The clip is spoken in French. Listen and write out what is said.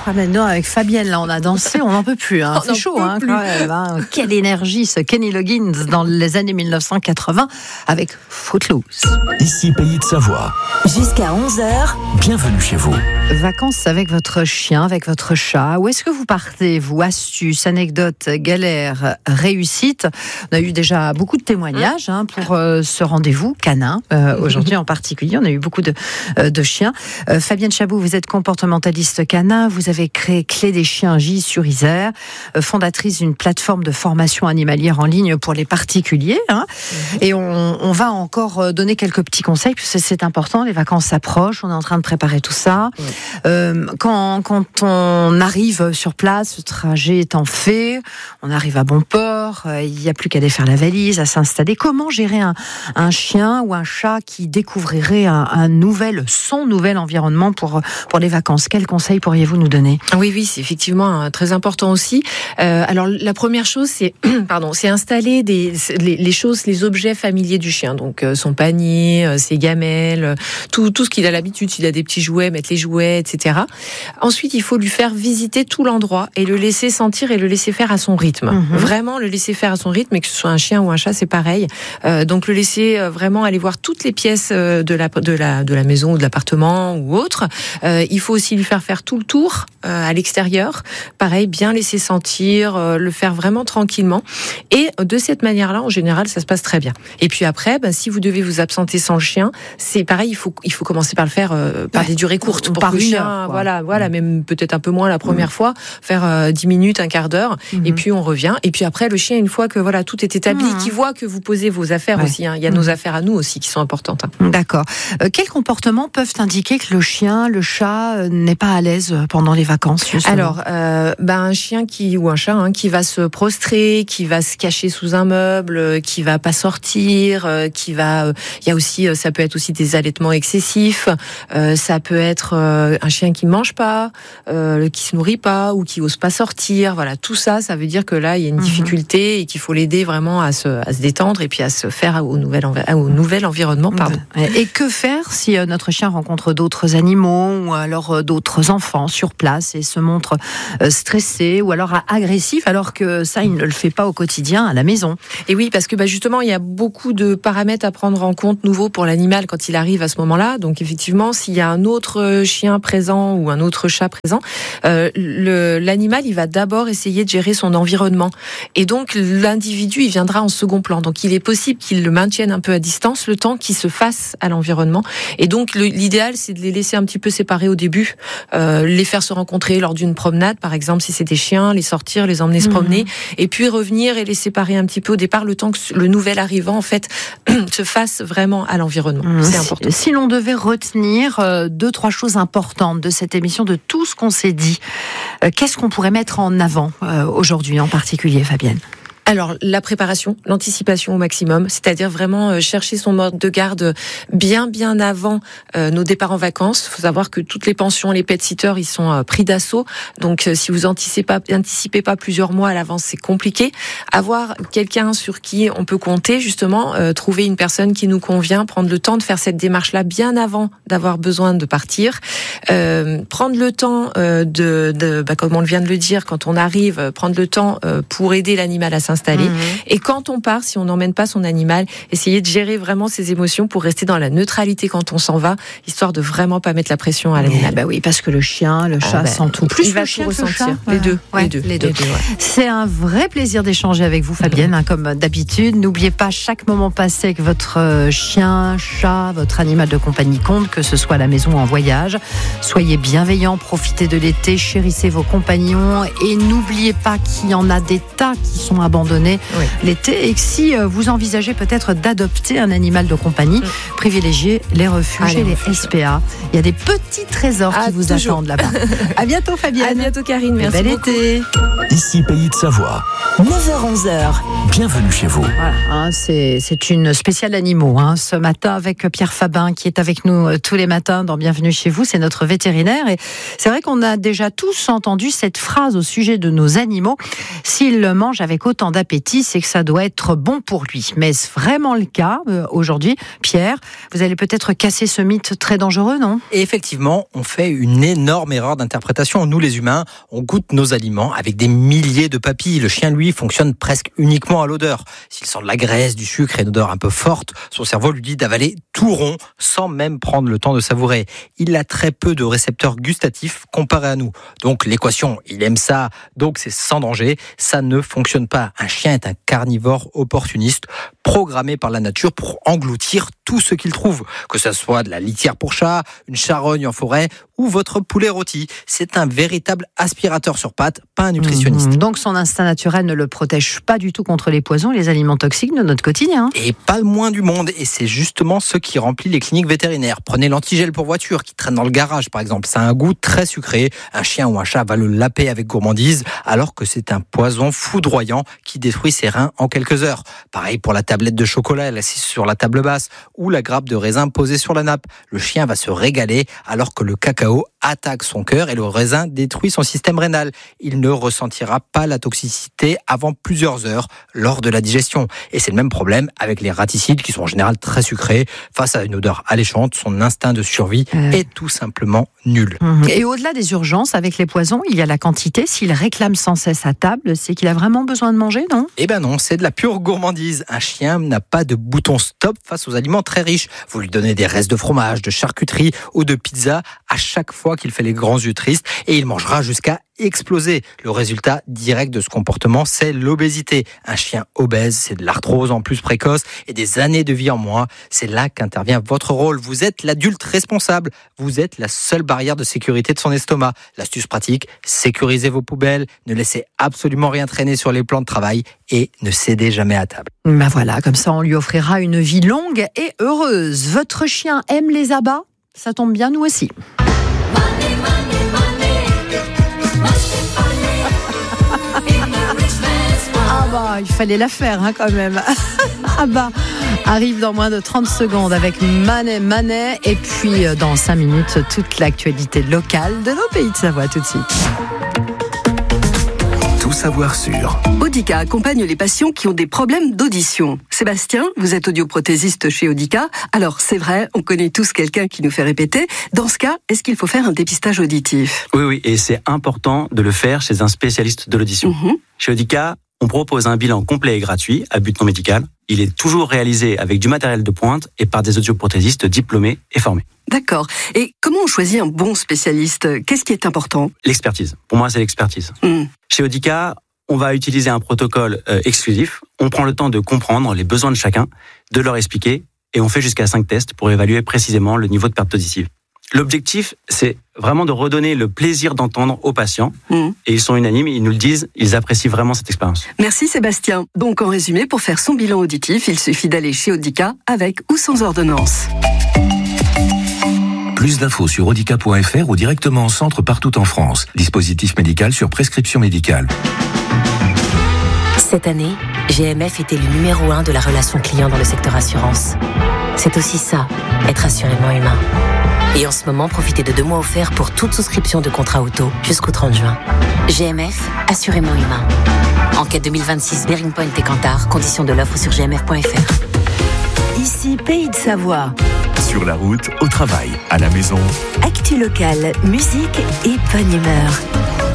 Ah ben non, avec Fabienne, là, on a dansé, on n'en peut plus. Hein. C'est chaud, hein, quand même. Hein. Quelle énergie, ce Kenny Loggins dans les années 1980 avec Footloose. Ici, Pays de Savoie. Jusqu'à 11h. Bienvenue chez vous. Vacances avec votre chien, avec votre chat. Où est-ce que vous partez, vous? Astuces, anecdotes, galères, réussites. On a eu déjà beaucoup de témoignages pour ce rendez-vous canin. Aujourd'hui en particulier, on a eu beaucoup de chiens. Fabienne Chabot, vous êtes comportementaliste canin. Vous avez créé Clé des chiens J sur Isère, fondatrice d'une plateforme de formation animalière en ligne pour les particuliers. Et on va encore donner quelques petits conseils, parce que c'est important. Les vacances s'approchent, on est en train de préparer tout ça. Quand on arrive sur place, le trajet étant fait, on arrive à bon port, il n'y a plus qu'à aller faire la valise, à s'installer. Comment gérer un chien ou un chat qui découvrirait son nouvel environnement pour les vacances? Quels conseils pourriez-vous nous donner? Oui, c'est effectivement très important aussi. Alors la première chose, c'est c'est installer les choses, les objets familiers du chien. Donc son panier, ses gamelles, tout ce qu'il a l'habitude. S'il a des petits jouets, mettre les jouets, etc. Ensuite, il faut lui faire visiter tout l'endroit et le laisser sentir et le laisser faire à son rythme. Vraiment le laisser faire à son rythme, et que ce soit un chien ou un chat, c'est pareil. Donc le laisser vraiment aller voir toutes les pièces de la maison ou de l'appartement ou autre. Il faut aussi lui faire tout le tour à l'extérieur. Pareil, bien laisser sentir, le faire vraiment tranquillement. Et de cette manière-là, en général, ça se passe très bien. Et puis après, si vous devez vous absenter sans le chien, c'est pareil, il faut commencer par le faire par des durées courtes. Pour par que le une chien, heure, voilà, même peut-être un peu moins la première fois, faire 10 minutes, un quart d'heure, et puis on revient. Et puis après, le chien, une fois que tout est établi, qu'il voit que vous posez vos affaires aussi, il y a nos affaires à nous aussi qui sont importantes. D'accord. Quels comportements peuvent indiquer que le chien, le chat n'est pas à l'aise pendant les vacances, justement? Alors, un chien ou un chat qui va se prostrer, qui va se cacher sous un meuble, qui va pas sortir, il y a aussi, ça peut être aussi des allaitements excessifs, ça peut être un chien qui mange pas, qui se nourrit pas, ou qui ose pas sortir. Voilà, tout ça, ça veut dire que là, il y a une difficulté et qu'il faut l'aider vraiment à se détendre et puis à se faire au nouvel environnement. Et que faire si notre chien rencontre d'autres animaux ou alors d'autres enfants sur place et se montre stressé ou alors agressif, alors que ça, il ne le fait pas au quotidien à la maison? Et oui, parce que justement, il y a beaucoup de paramètres à prendre en compte nouveaux pour l'animal quand il arrive à ce moment-là. Donc effectivement, s'il y a un autre chien présent ou un autre chat présent, l'animal, il va d'abord essayer de gérer son environnement. Et donc l'individu, il viendra en second plan. Donc il est possible qu'il le maintienne un peu à distance le temps qu'il se fasse à l'environnement. Et donc l'idéal, c'est de les laisser un petit peu séparés au début, les faire se rencontrer lors d'une promenade, par exemple, si c'est des chiens, les sortir, les emmener se promener, et puis revenir et les séparer un petit peu au départ, le temps que le nouvel arrivant, en fait, se fasse vraiment à l'environnement. C'est important. Si l'on devait retenir 2-3 choses importantes de cette émission, de tout ce qu'on s'est dit, qu'est-ce qu'on pourrait mettre en avant aujourd'hui en particulier, Fabienne? Alors, la préparation, l'anticipation au maximum, c'est-à-dire vraiment chercher son mode de garde bien avant nos départs en vacances. Il faut savoir que toutes les pensions, les pet-sitters, ils sont pris d'assaut. Donc, si vous anticipez pas plusieurs mois à l'avance, c'est compliqué. Avoir quelqu'un sur qui on peut compter, justement, trouver une personne qui nous convient, prendre le temps de faire cette démarche-là bien avant d'avoir besoin de partir. Prendre le temps comme on vient de le dire, quand on arrive, prendre le temps pour aider l'animal à s'installer. Et quand on part, si on n'emmène pas son animal, essayer de gérer vraiment ses émotions pour rester dans la neutralité quand on s'en va, histoire de vraiment pas mettre la pression à l'animal. Oui, parce que le chien, le chat sent tout. Plus il va tout ressentir. Les deux. C'est un vrai plaisir d'échanger avec vous, Fabienne, comme d'habitude. N'oubliez pas, chaque moment passé avec votre chien, chat, votre animal de compagnie compte, que ce soit à la maison ou en voyage. Soyez bienveillants, profitez de l'été, chérissez vos compagnons et n'oubliez pas qu'il y en a des tas qui sont abandonnés l'été, et que si vous envisagez peut-être d'adopter un animal de compagnie, privilégiez les refuges et les SPA. Il y a des petits trésors qui vous attendent là-bas. À bientôt, Fabienne. À bientôt, Karine. Merci beaucoup. Bel été. Ici, Pays de Savoie. 9h-11h. Bienvenue chez vous. Voilà, c'est une spéciale animaux. Ce matin avec Pierre Fabin qui est avec nous tous les matins dans Bienvenue chez vous. C'est notre vétérinaire. Et c'est vrai qu'on a déjà tous entendu cette phrase au sujet de nos animaux. S'ils mangent avec autant d'appétit, c'est que ça doit être bon pour lui. Mais est-ce vraiment le cas aujourd'hui? Pierre, vous allez peut-être casser ce mythe très dangereux, non? Et effectivement, on fait une énorme erreur d'interprétation. Nous, les humains, on goûte nos aliments avec des milliers de papilles. Le chien, lui, fonctionne presque uniquement à l'odeur. S'il sent de la graisse, du sucre et une odeur un peu forte, son cerveau lui dit d'avaler tout rond sans même prendre le temps de savourer. Il a très peu de récepteurs gustatifs comparé à nous. Donc l'équation, il aime ça, donc c'est sans danger, ça ne fonctionne pas. Un chien est un carnivore opportuniste, programmé par la nature pour engloutir tout ce qu'il trouve, que ce soit de la litière pour chat, une charogne en forêt ou votre poulet rôti. C'est un véritable aspirateur sur pattes, pas un nutritionniste. Donc son instinct naturel ne le protège pas du tout contre les poisons et les aliments toxiques de notre quotidien. Et pas le moins du monde, et c'est justement ce qui remplit les cliniques vétérinaires. Prenez l'antigel pour voiture qui traîne dans le garage par exemple, ça a un goût très sucré, un chien ou un chat va le laper avec gourmandise alors que c'est un poison foudroyant qui détruit ses reins en quelques heures. Pareil pour la tablette de chocolat assise sur la table basse ou la grappe de raisin posée sur la nappe. Le chien va se régaler alors que le cacao attaque son cœur et le raisin détruit son système rénal. Il ne ressentira pas la toxicité avant plusieurs heures lors de la digestion. Et c'est le même problème avec les raticides qui sont en général très sucrés. Face à une odeur alléchante, son instinct de survie est tout simplement nul. Et au-delà des urgences, avec les poisons, il y a la quantité. S'il réclame sans cesse à table, c'est qu'il a vraiment besoin de manger, non? Eh ben non, c'est de la pure gourmandise. Un chien n'a pas de bouton stop face aux aliments très riches. Vous lui donnez des restes de fromage, de charcuterie ou de pizza à chaque fois qu'il fait les grands yeux tristes et il mangera jusqu'à exploser. Le résultat direct de ce comportement, c'est l'obésité. Un chien obèse, c'est de l'arthrose en plus précoce et des années de vie en moins. C'est là qu'intervient votre rôle. Vous êtes l'adulte responsable. Vous êtes la seule barrière de sécurité de son estomac. L'astuce pratique, sécurisez vos poubelles, ne laissez absolument rien traîner sur les plans de travail et ne cédez jamais à table. Ben voilà, comme ça on lui offrira une vie longue et heureuse. Votre chien aime les abats? Ça tombe bien, nous aussi. Ah bah, il fallait la faire quand même. Ah bah, arrive dans moins de 30 secondes avec Manet. Et puis dans 5 minutes, toute l'actualité locale de nos pays de Savoie tout de suite. Tout savoir sur Audica accompagne les patients qui ont des problèmes d'audition. Sébastien, vous êtes audioprothésiste chez Audica. Alors, c'est vrai, on connaît tous quelqu'un qui nous fait répéter. Dans ce cas, est-ce qu'il faut faire un dépistage auditif? Oui, et c'est important de le faire chez un spécialiste de l'audition. Chez Audica, on propose un bilan complet et gratuit à but non médical. Il est toujours réalisé avec du matériel de pointe et par des audioprothésistes diplômés et formés. D'accord. Et comment on choisit un bon spécialiste? Qu'est-ce qui est important? L'expertise. Pour moi, c'est l'expertise. Chez Audica, on va utiliser un protocole exclusif. On prend le temps de comprendre les besoins de chacun, de leur expliquer, et on fait jusqu'à 5 tests pour évaluer précisément le niveau de perte auditive. L'objectif, c'est vraiment de redonner le plaisir d'entendre aux patients. Et ils sont unanimes, ils nous le disent, ils apprécient vraiment cette expérience. Merci Sébastien. Donc en résumé, pour faire son bilan auditif, il suffit d'aller chez Audica avec ou sans ordonnance. Plus d'infos sur audica.fr ou directement en centre partout en France. Dispositif médical sur prescription médicale. Cette année, GMF était le numéro 1 de la relation client dans le secteur assurance. C'est aussi ça, être assurément humain. Et en ce moment, profitez de 2 mois offerts pour toute souscription de contrat auto jusqu'au 30 juin. GMF, assurément humain. Enquête 2026, Bearing Point et Cantar. Conditions de l'offre sur gmf.fr. Ici, Pays de Savoie. Sur la route, au travail, à la maison. Actu locale, musique et bonne humeur.